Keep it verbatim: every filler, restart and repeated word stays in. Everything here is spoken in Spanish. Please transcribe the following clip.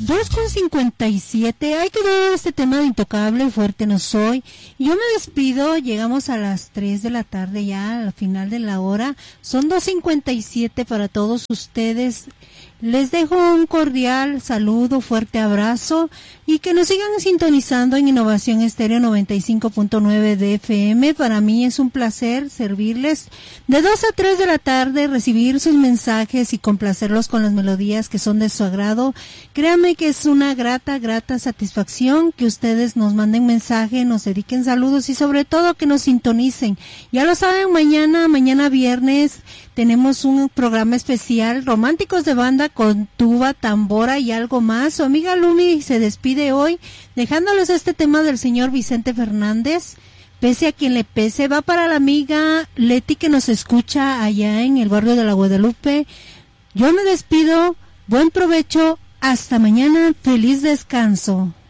dos con cincuenta y siete, hay que ver este tema de Intocable, Fuerte No Soy. Yo me despido, llegamos a las tres de la tarde ya, al final de la hora. Son dos cincuenta y siete para todos ustedes. Les dejo un cordial saludo, fuerte abrazo y que nos sigan sintonizando en Innovación Estéreo noventa y cinco punto nueve de F M. Para mí es un placer servirles de dos a tres de la tarde, recibir sus mensajes y complacerlos con las melodías que son de su agrado. Créanme que es una grata, grata satisfacción que ustedes nos manden mensaje, nos dediquen saludos y sobre todo que nos sintonicen. Ya lo saben, mañana, mañana viernes, tenemos un programa especial, Románticos de Banda, con tuba, tambora y algo más. Su amiga Lumi se despide hoy, dejándoles este tema del señor Vicente Fernández, Pese a quien le pese. Va para la amiga Leti que nos escucha allá en el barrio de la Guadalupe. Yo me despido, buen provecho, hasta mañana, feliz descanso.